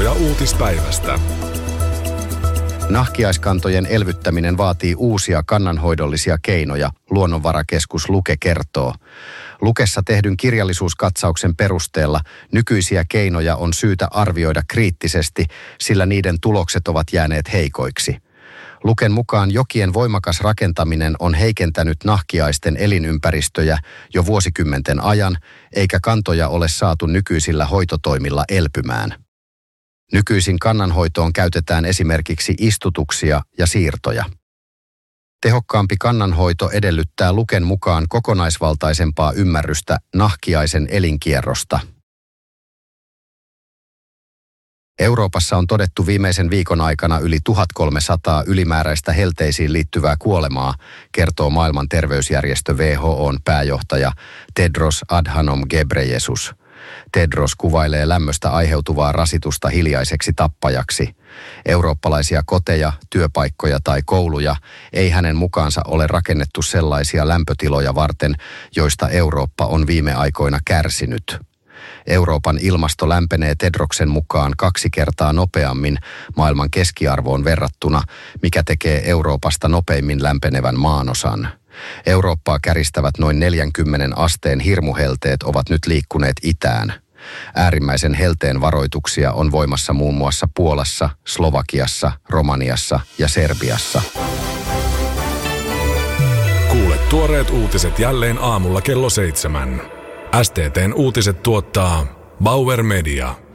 Juttuja uutispäivästä. Nahkiaiskantojen elvyttäminen vaatii uusia kannanhoidollisia keinoja, Luonnonvarakeskus Luke kertoo. Lukessa tehdyn kirjallisuuskatsauksen perusteella nykyisiä keinoja on syytä arvioida kriittisesti, sillä niiden tulokset ovat jääneet heikoiksi. Luken mukaan jokien voimakas rakentaminen on heikentänyt nahkiaisten elinympäristöjä jo vuosikymmenten ajan, eikä kantoja ole saatu nykyisillä hoitotoimilla elpymään. Nykyisin kannanhoitoon käytetään esimerkiksi istutuksia ja siirtoja. Tehokkaampi kannanhoito edellyttää Luken mukaan kokonaisvaltaisempaa ymmärrystä nahkiaisen elinkierrosta. Euroopassa on todettu viimeisen viikon aikana yli 1300 ylimääräistä helteisiin liittyvää kuolemaa, kertoo maailman terveysjärjestö WHO:n pääjohtaja Tedros Adhanom Ghebreyesus. Tedros kuvailee lämmöstä aiheutuvaa rasitusta hiljaiseksi tappajaksi. Eurooppalaisia koteja, työpaikkoja tai kouluja ei hänen mukaansa ole rakennettu sellaisia lämpötiloja varten, joista Eurooppa on viime aikoina kärsinyt. Euroopan ilmasto lämpenee Tedroksen mukaan 2 kertaa nopeammin maailman keskiarvoon verrattuna, mikä tekee Euroopasta nopeimmin lämpenevän maanosan. Eurooppaa käristävät noin 40 asteen hirmuhelteet ovat nyt liikkuneet itään. Äärimmäisen helteen varoituksia on voimassa muun muassa Puolassa, Slovakiassa, Romaniassa ja Serbiassa. Kuule tuoreet uutiset jälleen aamulla kello 7. STT:n uutiset tuottaa Bauer Media.